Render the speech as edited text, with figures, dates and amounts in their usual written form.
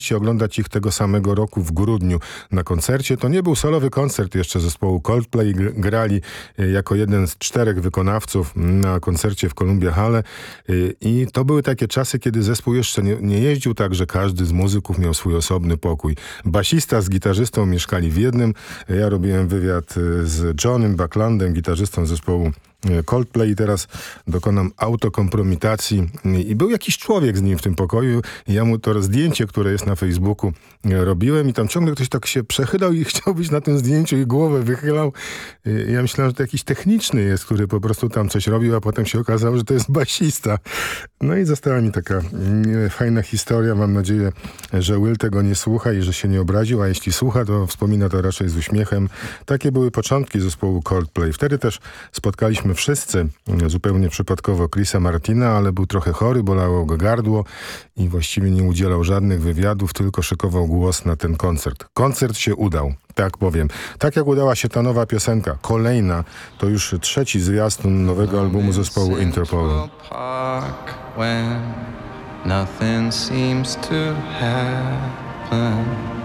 oglądać ich tego samego roku w grudniu na koncercie. To nie był solowy koncert jeszcze zespołu Coldplay. Grali jako jeden z 4 wykonawców na koncercie w Columbia Halle i to były takie czasy, kiedy zespół jeszcze nie jeździł tak, że każdy z muzyków miał swój osobny pokój. Basista z gitarzystą mieszkali w jednym. Ja robiłem wywiad z Johnem Bucklandem, gitarzystą zespołu Coldplay i teraz dokonam autokompromitacji i był jakiś człowiek z nim w tym pokoju i ja mu to zdjęcie, które jest na Facebooku, robiłem i tam ciągle ktoś tak się przechylał i chciał być na tym zdjęciu i głowę wychylał. Ja myślałem, że to jakiś techniczny jest, który po prostu tam coś robił, a potem się okazało, że to jest basista. No i została mi taka fajna historia. Mam nadzieję, że Will tego nie słucha i że się nie obraził, a jeśli słucha, to wspomina to raczej z uśmiechem. Takie były początki zespołu Coldplay. Wtedy też spotkaliśmy wszyscy, zupełnie przypadkowo, Chrisa Martina, ale był trochę chory, bolało go gardło i właściwie nie udzielał żadnych wywiadów, tylko szykował głos na ten koncert. Koncert się udał, tak powiem. Tak jak udała się ta nowa piosenka. Kolejna, to już 3. zwiastun nowego albumu zespołu Interpol.